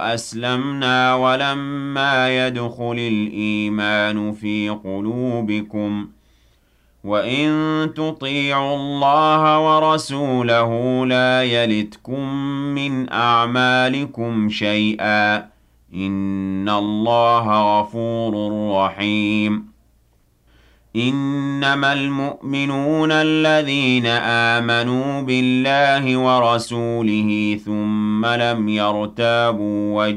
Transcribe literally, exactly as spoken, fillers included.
وأسلمنا ولما يدخل الإيمان في قلوبكم وإن تطيعوا الله ورسوله لا يلتكم من أعمالكم شيئا إن الله غفور رحيم إنما المؤمنون الذين آمنوا بالله ورسوله ثم لم يرتابوا